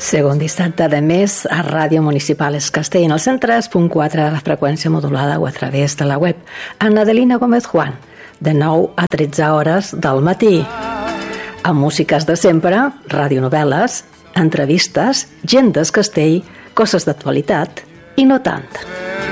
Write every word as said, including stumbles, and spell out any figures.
Segon dissabte de mes a Ràdio Municipal Es Castell, en el cent tres punt quatre de la freqüència modulada o a través de la web. Ana Adelina Gómez Juan, de nou a tretze hores del matí. Amb músiques de sempre, radionovel·les, entrevistes, gent d'Es Castell, coses d'actualitat i no tant.